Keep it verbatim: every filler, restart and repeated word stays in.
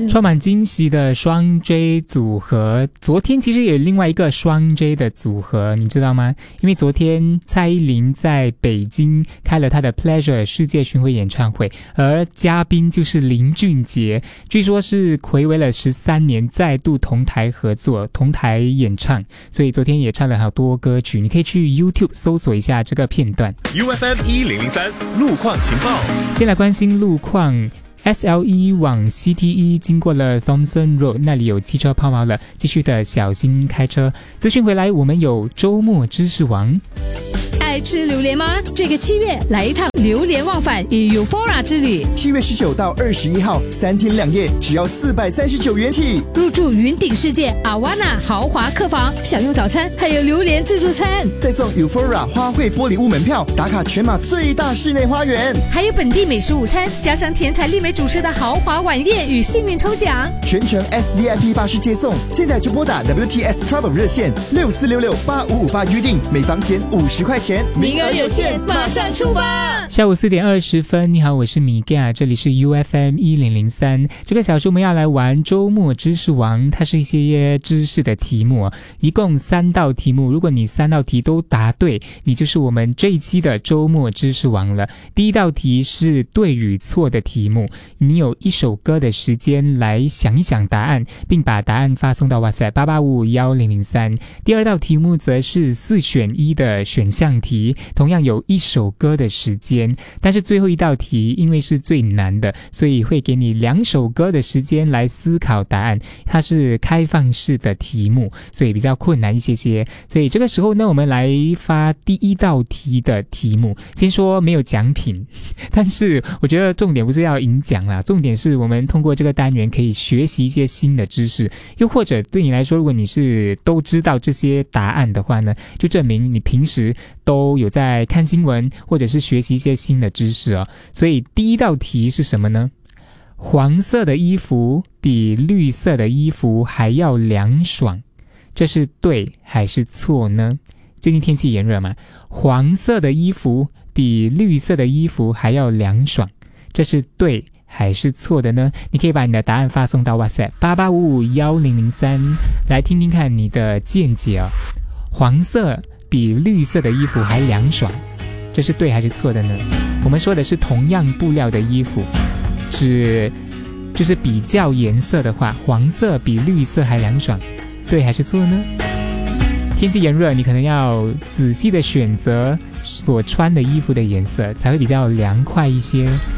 充满惊喜的双 J 组合。昨天其实也有另外一个双 J 的组合，你知道吗？因为昨天蔡依林在北京开了她的 Pleasure 世界巡回演唱会，而嘉宾就是林俊杰，据说是睽违了十三年再度同台合作，同台演唱，所以昨天也唱了好多歌曲，你可以去 YouTube 搜索一下这个片段。 U F M 一零零三路况情报， 先来关心路况。S L E 往 C T E 经过了 Thomson Road， 那里有汽车抛锚了，继续的小心开车。资讯回来，我们有周末知识王。 爱吃榴莲吗？这个七月来一趟榴莲忘返与 Euphoria 之旅。 七月十九到二十一号，三天两夜，只要四百三十九元起。 入住云顶世界 Awana 豪华客房，享用早餐，还有榴莲自助餐， 再送 Euphoria 花卉玻璃屋门票，打卡全马最大室内花园， 还有本地美食午餐，加上甜彩丽美主持的豪华晚宴与幸运抽奖， 全程 S V I P 巴士接送。现在就拨打 W T S Travel 热线六四六六八五五八预定，每房减五十块钱。 名额有限，马上出发！ 下午四点二十分，你好，我是米嘎，这里是 U F M 一零零三。这个小时我们要来玩周末知识王，它是一些知识的题目，一共三道题目。如果你三道题都答对，你就是我们这一期的周末知识王了。第一道题是对与错的题目，你有一首歌的时间来想一想答案，并把答案发送到 WhatsApp 八八五五一零零三。第二道题目则是四选一的选项题，同样有一首歌的时间，但是最后一道题因为是最难的，所以会给你两首歌的时间来思考答案，它是开放式的题目，所以比较困难一些些。所以这个时候呢，我们来发第一道题的题目。先说没有奖品，但是我觉得重点不是要赢奖啦，重点是我们通过这个单元可以学习一些新的知识，又或者对你来说，如果你是都知道这些答案的话呢，就证明你平时都有在看新闻，或者是学习一些新的知识哦。所以第一道题是什么呢？黄色的衣服比绿色的衣服还要凉爽，这是对还是错呢？最近天气炎热嘛，黄色的衣服比绿色的衣服还要凉爽，这是对还是错的呢？你可以把你的答案发送到 WhatsApp 八八五五一零零三，来听听看你的见解哦。黄色比绿色的衣服还凉爽，这是对还是错的呢？我们说的是同样布料的衣服，只就是比较颜色的话，黄色比绿色还凉爽，对还是错呢？天气炎热，你可能要仔细的选择所穿的衣服的颜色，才会比较凉快一些。